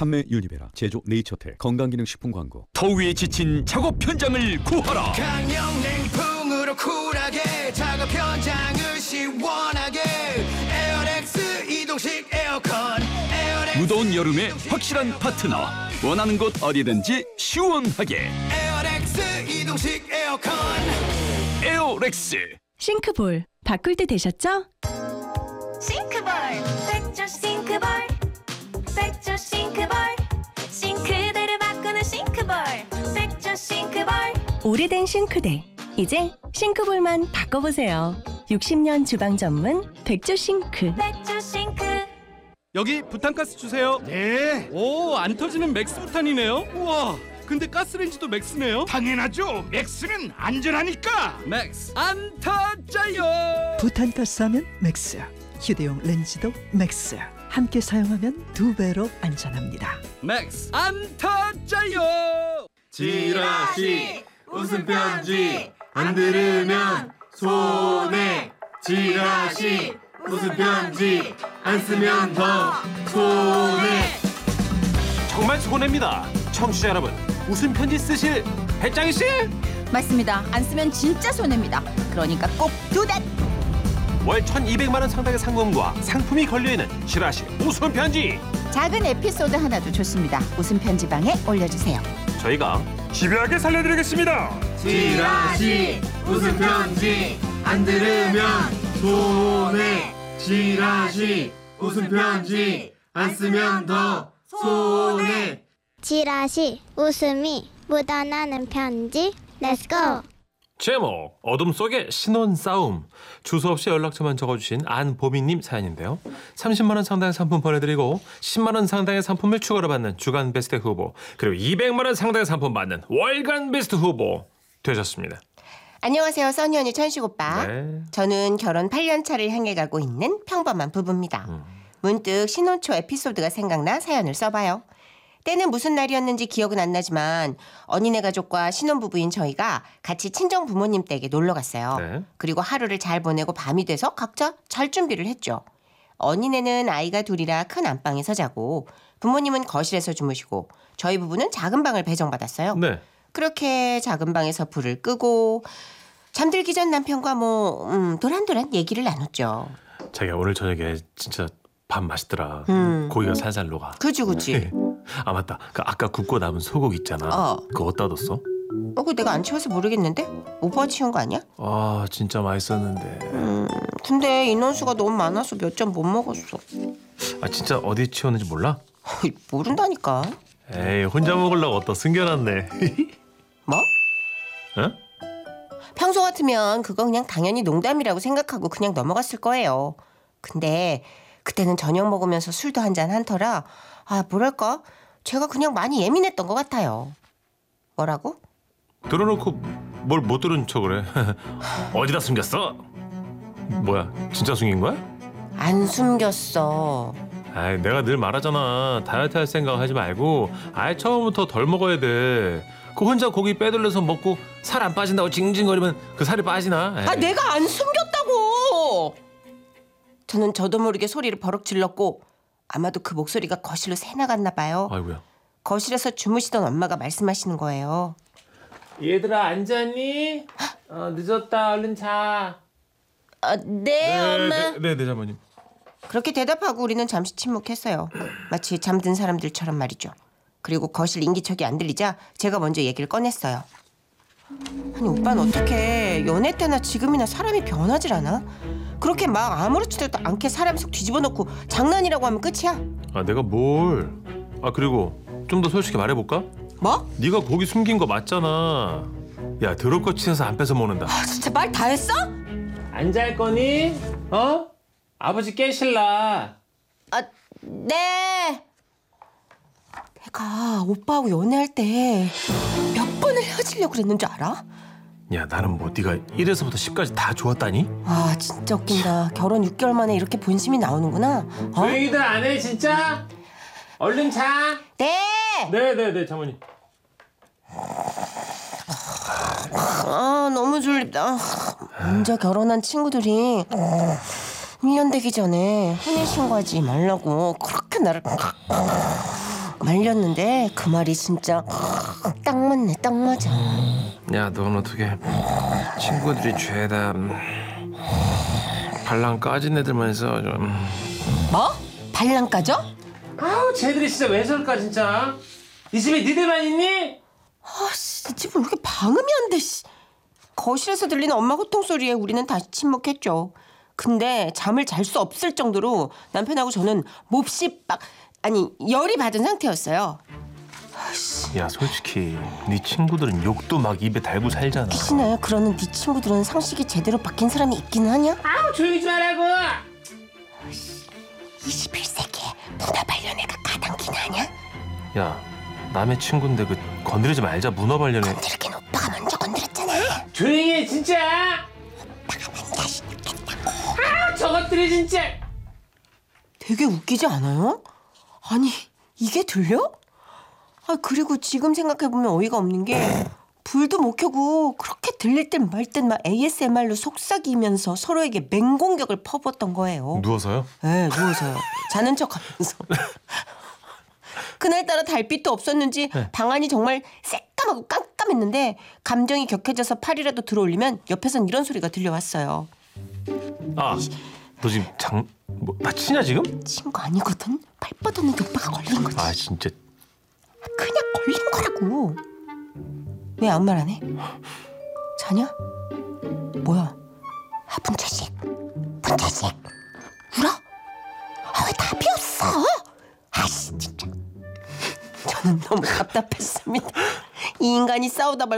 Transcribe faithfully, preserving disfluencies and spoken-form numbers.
판매 유니베라, 제조 네이처텍, 건강기능식품 광고. 더위에 지친 작업 현장을 구하라. 강력냉풍으로 쿨하게 작업 현장을 시원하게 에어렉스 이동식 에어컨. 에어렉스 무더운 여름에 확실한 파트너. 원하는 곳 어디든지 시원하게. 에어렉스 이동식 에어컨. 에어렉스. 싱크볼 바꿀 때 되셨죠? 싱크볼 백조 싱크볼 백조 싱크볼 싱크대를 바꾸는 싱크볼 백조 싱크볼. 오래된 싱크대 이제 싱크볼만 바꿔보세요. 육십 년 주방 전문 백조 싱크. 백조 싱크. 여기 부탄가스 주세요. 네. 오, 안 터지는 맥스 부탄이네요. 우와, 근데 가스레인지도 맥스네요. 당연하죠. 맥스는 안전하니까. 맥스 안 터져요. 부탄가스 하면 맥스, 휴대용 렌즈도 맥스. 함께 사용하면 두 배로 안전합니다. 맥스 안 터져요. 지라시 웃음 편지 안 들으면 손해. 지라시 웃음 편지 안 쓰면 더 손해. 정말 손해입니다. 청취자 여러분, 웃음 편지 쓰실 배짱이 씨? 맞습니다. 안 쓰면 진짜 손해입니다. 그러니까 꼭 두 대. 월 천이백만 원 상당의 상금과 상품이 걸려있는 지라시 웃음 편지. 작은 에피소드 하나도 좋습니다. 웃음 편지방에 올려주세요. 저희가 집요하게 살려드리겠습니다. 지라시 웃음 편지 안 들으면 손해. 지라시 웃음 편지 안 쓰면 더 손해. 지라시 웃음이 묻어나는 편지. 렛츠고. 제목 어둠 속의 신혼 싸움. 주소 없이 연락처만 적어주신 안보미님 사연인데요. 삼십만 원 상당의 상품 보내드리고 십만 원 상당의 상품을 추가로 받는 주간 베스트 후보, 그리고 이백만 원 상당의 상품 받는 월간 베스트 후보 되셨습니다. 안녕하세요, 써니 언니, 천식 오빠. 네. 저는 결혼 팔 년 차를 향해 가고 있는 평범한 부부입니다. 음. 문득 신혼초 에피소드가 생각나 사연을 써봐요. 때는 무슨 날이었는지 기억은 안 나지만 언니네 가족과 신혼부부인 저희가 같이 친정 부모님 댁에 놀러 갔어요. 네. 그리고 하루를 잘 보내고 밤이 돼서 각자 잘 준비를 했죠. 언니네는 아이가 둘이라 큰 안방에서 자고 부모님은 거실에서 주무시고 저희 부부는 작은 방을 배정받았어요. 네. 그렇게 작은 방에서 불을 끄고 잠들기 전 남편과 뭐 음, 도란도란 얘기를 나눴죠. 자기야, 오늘 저녁에 진짜 밥 맛있더라. 음. 고기가 살살 녹아. 그지 그지. 아 맞다, 그 아까 굽고 남은 소고기 있잖아. 어. 그거 어디다 뒀어? 어, 그거 내가 안 치워서 모르겠는데? 오빠가 치운 거 아니야? 아 진짜 맛있었는데. 음, 근데 인원수가 너무 많아서 몇 점 못 먹었어. 아 진짜 어디 치웠는지 몰라? 모른다니까. 에이, 혼자 먹으려고 어디다 숨겨놨네. 뭐? 어? 평소 같으면 그거 그냥 당연히 농담이라고 생각하고 그냥 넘어갔을 거예요. 근데 그때는 저녁 먹으면서 술도 한잔 한 터라 아 뭐랄까 제가 그냥 많이 예민했던 것 같아요. 뭐라고? 들어놓고 뭘 못 들은 척을 해. 어디다 숨겼어? 뭐야, 진짜 숨긴 거야? 안 숨겼어. 아이, 내가 늘 말하잖아. 다이어트 할 생각 하지 말고 아예 처음부터 덜 먹어야 돼. 그 혼자 고기 빼돌려서 먹고 살 안 빠진다고 징징거리면 그 살이 빠지나? 에이. 아 내가 안 숨겼다고. 저는 저도 모르게 소리를 버럭 질렀고 아마도 그 목소리가 거실로 새나갔나 봐요. 아이고야. 거실에서 주무시던 엄마가 말씀하시는 거예요. 얘들아, 앉았니? 어, 늦었다. 얼른 자. 아, 네, 엄마. 네, 네, 네, 장모님. 그렇게 대답하고 우리는 잠시 침묵했어요. 마치 잠든 사람들처럼 말이죠. 그리고 거실 인기척이 안 들리자 제가 먼저 얘기를 꺼냈어요. 아니 오빠는 어떻게 연애 때나 지금이나 사람이 변하질 않아? 그렇게 막 아무렇지도 않게 사람 속 뒤집어 놓고 장난이라고 하면 끝이야? 아 내가 뭘? 아 그리고 좀 더 솔직히 말해볼까? 뭐? 네가 고기 숨긴 거 맞잖아. 야 더럽 거 치워서 안 뺏어 먹는다. 아 진짜 말 다 했어? 안 잘 거니? 어? 아버지 깨실라. 아 네. 내가 오빠하고 연애할 때 몇 번을 헤어지려고 그랬는 줄 알아? 야 나는 뭐 네가 일에서부터 십까지 다 좋았다니? 아 진짜 웃긴다. 결혼 육 개월 만에 이렇게 본심이 나오는구나. 어? 조용히들 안 해 진짜? 얼른 자. 네. 네네네 장모님. 아 너무 졸립다. 먼저 결혼한 친구들이 일 년 되기 전에 혼인신고하지 말라고 그렇게 나를 말렸는데 그 말이 진짜 딱 맞네, 딱 맞아. 야, 넌 어떻게 친구들이 죄다 음, 발랑 까진 애들만 해서 좀. 뭐? 발랑 까져? 아우 쟤들이 진짜 왜 저럴까 진짜. 이 집에 니들만 있니? 아씨, 이 집은 왜 이렇게 방음이 안 돼. 씨. 거실에서 들리는 엄마 호통 소리에 우리는 다시 침묵했죠. 근데 잠을 잘 수 없을 정도로 남편하고 저는 몹시 빡 아니 열이 받은 상태였어요. 야, 솔직히 네 친구들은 욕도 막 입에 달고 살잖아. 혹시나 그러는 네 친구들은 상식이 제대로 바뀐 사람이 있기는 하냐? 아우 조용히 좀 하라고. 이십일 세기에 문화 발연회가 가당키나 하냐? 야, 남의 친구인데 그 건드리지 말자. 문어 발견해. 건드리긴 오빠가 먼저 건드렸잖아. 조용히 해 진짜. 아우 저것들이 진짜. 되게 웃기지 않아요? 아니 이게 들려? 아 그리고 지금 생각해보면 어이가 없는 게 불도 못 켜고 그렇게 들릴 땐 말 땐 막 에이에스엠알로 속삭이면서 서로에게 맹공격을 퍼붓던 거예요. 누워서요? 네, 누워서요. 자는 척하면서. 그날따라 달빛도 없었는지 네. 방안이 정말 새까맣고 깜깜했는데 감정이 격해져서 팔이라도 들어올리면 옆에선 이런 소리가 들려왔어요. 아, 너 지금 장... 뭐 다치냐 지금? 친구 아니거든? 팔 뻗었는데 오빠가 걸린 거지. 아, 진짜. 그냥 걸린 거라고. 왜 아무 말 안 해? 자냐? 뭐야? 아, 문자식. 문자식. 울어? 아, 왜 답이 없어? 아씨, 진짜. 저는 너무 답답했습니다. 이 인간이 싸우다 말